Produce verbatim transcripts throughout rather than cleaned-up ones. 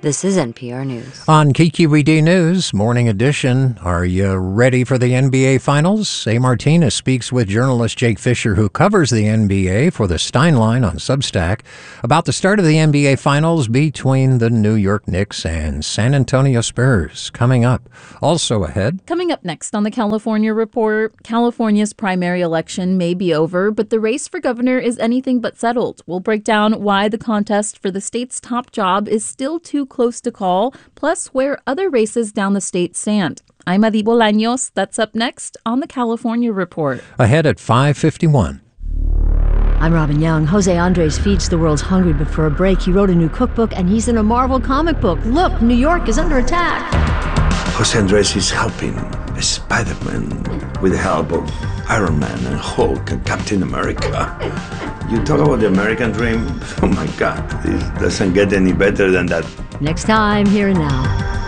This is N P R News. On K Q E D News, Morning Edition, are you ready for the N B A Finals? A. Martinez speaks with journalist Jake Fisher, who covers the N B A for the Stein Line on Substack, about the start of the N B A Finals between the New York Knicks and San Antonio Spurs. Coming up. Also ahead. Coming up next on the California Report, California's primary election may be over, but the race for governor is anything but settled. We'll break down why the contest for the state's top job is still too close to call, plus where other races down the state stand. I'm Adi Bolaños. That's up next on the California Report. Ahead at five fifty-one. I'm Robin Young. Jose Andres feeds the world's hungry, but for a break, he wrote a new cookbook, and he's in a Marvel comic book. Look, New York is under attack. Jose Andres is helping Spider-Man with the help of Iron Man and Hulk and Captain America. You talk about the American dream? Oh my God, this doesn't get any better than that. Next time, Here and Now.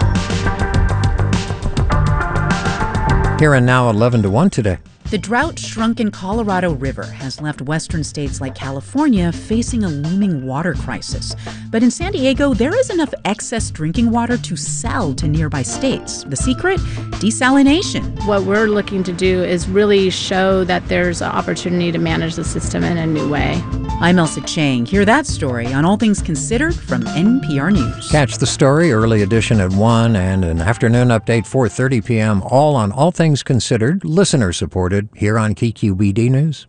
Here and Now, eleven to one today. The drought-shrunken Colorado River has left western states like California facing a looming water crisis. But in San Diego, there is enough excess drinking water to sell to nearby states. The secret? Desalination. What we're looking to do is really show that there's an opportunity to manage the system in a new way. I'm Elsa Chang. Hear that story on All Things Considered from N P R News. Catch the story, early edition at one, and an afternoon update four thirty p.m., all on All Things Considered, listener-supported, here on K Q E D News.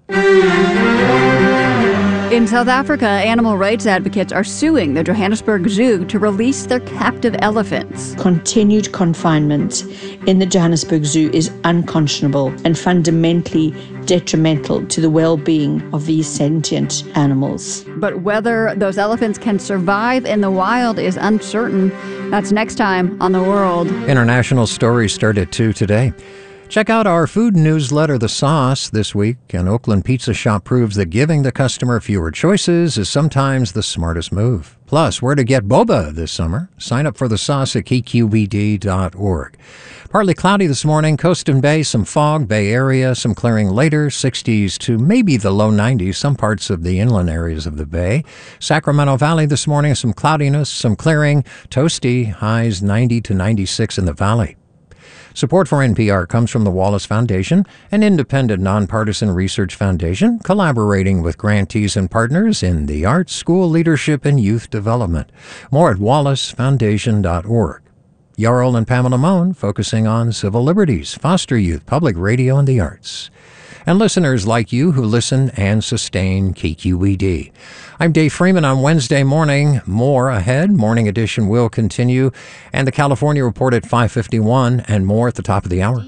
In South Africa, animal rights advocates are suing the Johannesburg Zoo to release their captive elephants. Continued confinement in the Johannesburg Zoo is unconscionable and fundamentally detrimental to the well-being of these sentient animals. But whether those elephants can survive in the wild is uncertain. That's next time on The World. International stories start at two today. Check out our food newsletter, The Sauce, this week. An Oakland pizza shop proves that giving the customer fewer choices is sometimes the smartest move. Plus, where to get boba this summer. Sign up for The Sauce at K Q E D dot org. Partly cloudy this morning, Coast and Bay, some fog, Bay Area, some clearing later, sixties to maybe the low nineties, some parts of the inland areas of the Bay. Sacramento Valley this morning, some cloudiness, some clearing, toasty, highs ninety to ninety-six in the valley. Support for N P R comes from the Wallace Foundation, an independent nonpartisan research foundation collaborating with grantees and partners in the arts, school leadership, and youth development. More at wallace foundation dot org. Yarl and Pamela Mohn focusing on civil liberties, foster youth, public radio, and the arts. And listeners like you who listen and sustain K Q E D. I'm Dave Freeman on Wednesday morning. More ahead. Morning Edition will continue. And the California Report at five fifty-one and more at the top of the hour.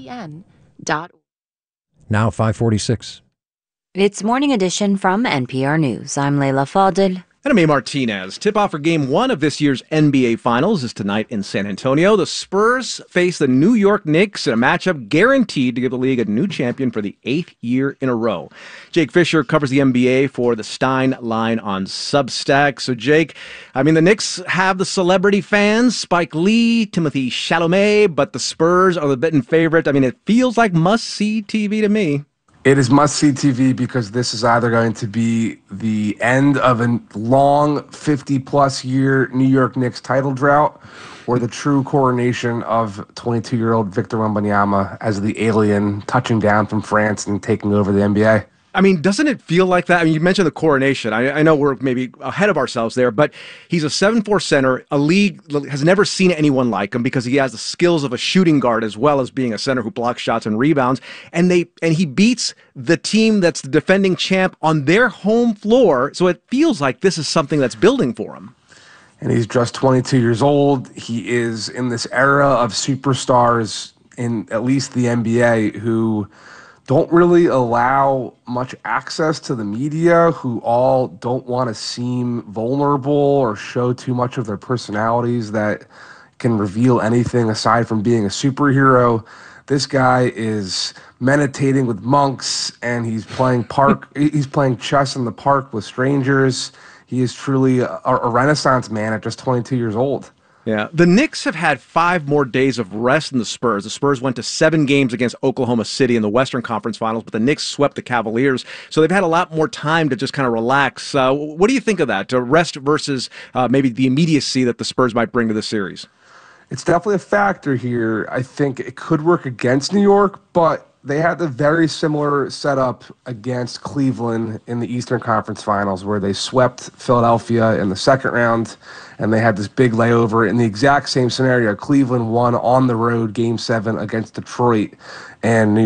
Now five forty-six. It's Morning Edition from N P R News. I'm Leila Fadel. And I'm A. Martinez. Tip-off for Game one of this year's N B A Finals is tonight in San Antonio. The Spurs face the New York Knicks in a matchup guaranteed to give the league a new champion for the eighth year in a row. Jake Fisher covers the N B A for the Stein Line on Substack. So, Jake, I mean, the Knicks have the celebrity fans, Spike Lee, Timothée Chalamet, but the Spurs are the betting favorite. I mean, it feels like must-see T V to me. It is must-see T V because this is either going to be the end of a long fifty-plus year New York Knicks title drought or the true coronation of twenty-two-year-old Victor Wembanyama as the alien touching down from France and taking over the N B A. I mean, doesn't it feel like that? I mean, you mentioned the coronation. I, I know we're maybe ahead of ourselves there, but he's a seven four center. A league has never seen anyone like him because he has the skills of a shooting guard as well as being a center who blocks shots and rebounds. And they and he beats the team that's the defending champ on their home floor. So it feels like this is something that's building for him. And he's just twenty-two years old. He is in this era of superstars in at least the N B A who don't really allow much access to the media, who all don't want to seem vulnerable or show too much of their personalities that can reveal anything aside from being a superhero. This guy is meditating with monks, and he's playing park. he's playing chess in the park with strangers. He is truly a, a Renaissance man at just twenty-two years old. Yeah, the Knicks have had five more days of rest than the Spurs. The Spurs went to seven games against Oklahoma City in the Western Conference Finals, but the Knicks swept the Cavaliers. So they've had a lot more time to just kind of relax. Uh, what do you think of that? To rest versus uh, maybe the immediacy that the Spurs might bring to the series? It's definitely a factor here. I think it could work against New York, but they had the very similar setup against Cleveland in the Eastern Conference Finals, where they swept Philadelphia in the second round, and they had this big layover in the exact same scenario. Cleveland won on the road Game seven against Detroit, and New